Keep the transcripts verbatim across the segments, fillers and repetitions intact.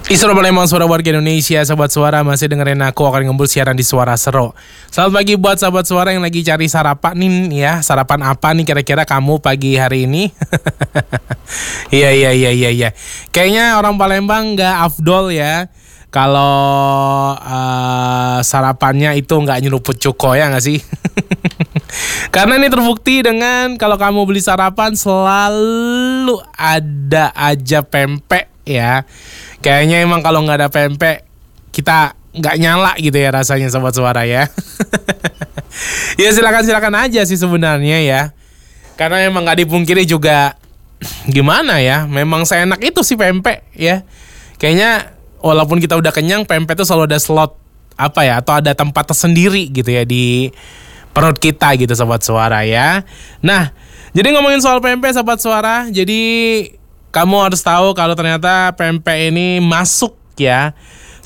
Isra Palembang, suara warga Indonesia. Sahabat Suara masih dengerin aku akan ngembul siaran di Suara Sero. Selamat pagi buat sahabat Suara yang lagi cari sarapan nih ya. Sarapan apa nih kira-kira kamu pagi hari ini? Iya iya iya iya iya. Kayaknya orang Palembang gak afdol ya kalau uh, sarapannya itu gak nyeruput cuko, ya gak sih? Karena ini terbukti dengan kalau kamu beli sarapan selalu ada aja pempek ya. Kayaknya emang kalau nggak ada pempek kita nggak nyala gitu ya rasanya, Sobat Suara ya. Ya silakan silakan aja sih sebenarnya ya. Karena emang nggak dipungkiri juga gimana ya. Memang seenak itu sih pempek ya. Kayaknya walaupun kita udah kenyang, pempek itu selalu ada slot apa ya, atau ada tempat tersendiri gitu ya di perut kita gitu, Sobat Suara ya. Nah, jadi ngomongin soal pempek, Sobat Suara, jadi kamu harus tahu kalau ternyata pempek ini masuk ya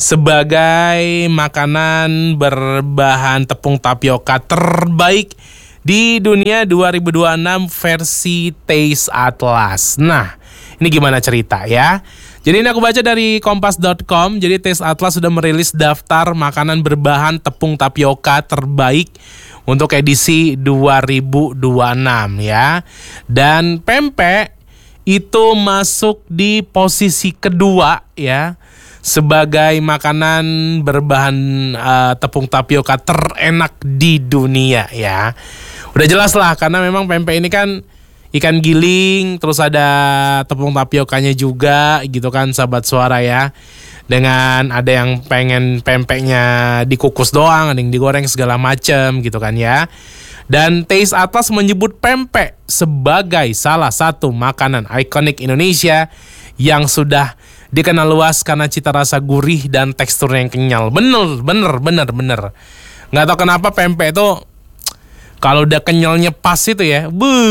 sebagai makanan berbahan tepung tapioka terbaik di dunia dua ribu dua puluh enam versi Taste Atlas. Nah, ini gimana cerita ya? Jadi ini aku baca dari kompas dot com. Jadi Taste Atlas sudah merilis daftar makanan berbahan tepung tapioka terbaik untuk edisi dua ribu dua puluh enam ya. Dan pempek itu masuk di posisi kedua ya sebagai makanan berbahan uh, tepung tapioka terenak di dunia ya. Udah jelas lah karena memang pempek ini kan ikan giling, terus ada tepung tapiokanya juga gitu kan, Sahabat Suara ya. Dengan ada yang pengen pempeknya dikukus doang, ada yang digoreng segala macem gitu kan ya. Dan Taste Atlas menyebut pempek sebagai salah satu makanan ikonik Indonesia yang sudah dikenal luas karena cita rasa gurih dan teksturnya yang kenyal. Bener, bener, bener, bener. Nggak tahu kenapa pempek itu kalau udah kenyalnya pas itu ya,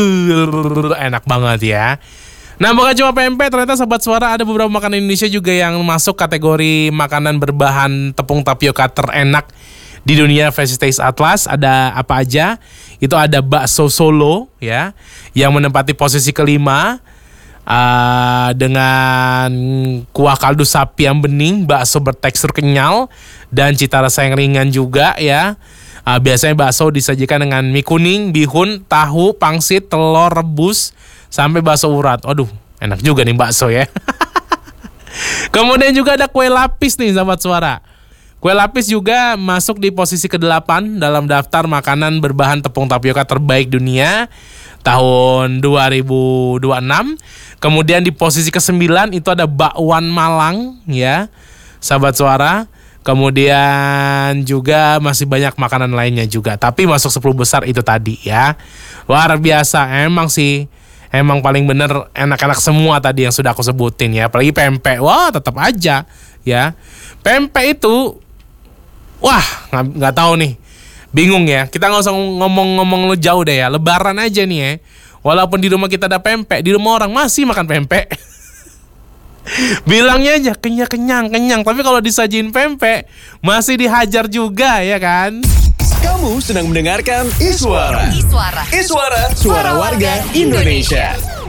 buh, enak banget ya. Nah, bukan cuma pempek, ternyata Sobat Suara ada beberapa makanan Indonesia juga yang masuk kategori makanan berbahan tepung tapioka terenak di dunia versi Taste Atlas. Ada apa aja? Itu ada bakso Solo ya, yang menempati posisi kelima uh, dengan kuah kaldu sapi yang bening, bakso bertekstur kenyal dan cita rasa yang ringan juga ya. Uh, biasanya bakso disajikan dengan mie kuning, bihun, tahu, pangsit, telur rebus sampai bakso urat. Aduh, enak juga nih bakso ya. Kemudian juga ada kue lapis nih, Sahabat Suara. Kue lapis juga masuk di posisi kedelapan dalam daftar makanan berbahan tepung tapioka terbaik dunia tahun dua ribu dua puluh enam. Kemudian di posisi kesembilan itu ada bakwan Malang ya, Sahabat Suara. Kemudian juga masih banyak makanan lainnya juga, tapi masuk sepuluh besar itu tadi ya. Luar biasa, emang sih. Emang paling bener enak-enak semua tadi yang sudah aku sebutin ya. Apalagi pempek, wah tetap aja ya. Pempek itu wah, nggak tahu nih, bingung ya. Kita nggak usah ngomong-ngomong lu jauh deh ya. Lebaran aja nih ya. Walaupun di rumah kita ada pempek, di rumah orang masih makan pempek. Bilangnya aja kenyang kenyang kenyang, tapi kalau disajiin pempek masih dihajar juga ya kan. Kamu sedang mendengarkan Iswara. Iswara. Iswara. Suara warga Indonesia.